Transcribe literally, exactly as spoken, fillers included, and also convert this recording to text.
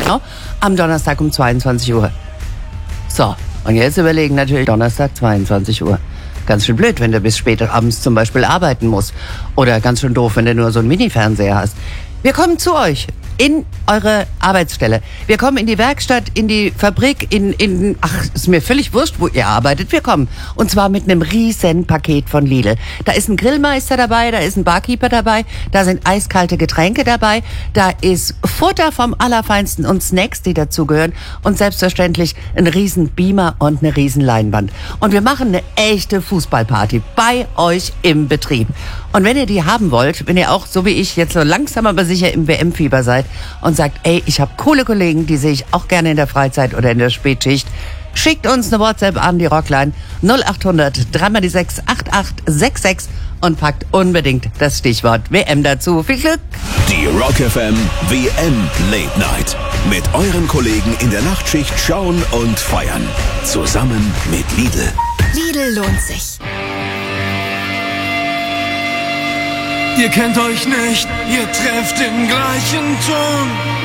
genau am Donnerstag um zweiundzwanzig Uhr. So, und jetzt überlegen natürlich Donnerstag zweiundzwanzig Uhr. Ganz schön blöd, wenn du bis spät abends zum Beispiel arbeiten musst. Oder ganz schön doof, wenn du nur so einen Mini-Fernseher hast. Wir kommen zu euch in eure Arbeitsstelle. Wir kommen in die Werkstatt, in die Fabrik, in, in, ach, ist mir völlig wurscht, wo ihr arbeitet. Wir kommen. Und zwar mit einem riesen Paket von Lidl. Da ist ein Grillmeister dabei, da ist ein Barkeeper dabei, da sind eiskalte Getränke dabei, da ist Futter vom Allerfeinsten und Snacks, die dazugehören und selbstverständlich ein riesen Beamer und eine riesen Leinwand. Und wir machen eine echte Fußballparty bei euch im Betrieb. Und wenn ihr die haben wollt, wenn ihr auch, so wie ich, jetzt so langsam aber sicher im W M-Fieber seid und sagt, ey, ich habe coole Kollegen, die sehe ich auch gerne in der Freizeit oder in der Spätschicht, schickt uns eine WhatsApp an die Rockline null acht hundert drei mal die sechs acht acht sechs sechs und packt unbedingt das Stichwort W M dazu. Viel Glück! Die Rock F M W M Late Night. Mit euren Kollegen in der Nachtschicht schauen und feiern. Zusammen mit Lidl. Lidl lohnt sich. Ihr kennt euch nicht, ihr trefft den gleichen Ton.